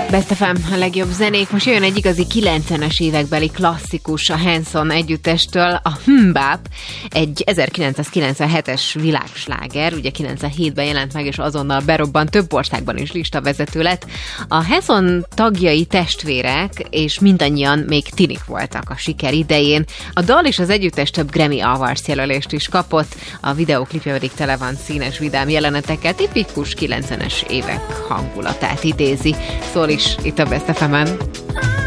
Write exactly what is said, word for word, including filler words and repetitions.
Best ef em, a legjobb zenék. Most jön egy igazi kilencvenes évekbeli klasszikus a Hanson együttestől, a MMMBop, egy ezerkilencszázkilencvenhetes világsláger, ugye kilencvenhétben jelent meg, és azonnal berobbant, több országban is listavezető lett. A Hanson tagjai testvérek, és mindannyian még tinik voltak a siker idején. A dal és az együttes több Grammy Awards jelölést is kapott, a videóklipje pedig tele van színes, vidám jelenetekkel, tipikus kilencvenes évek hangulatát idézi. Szól is itt a Best ef emen.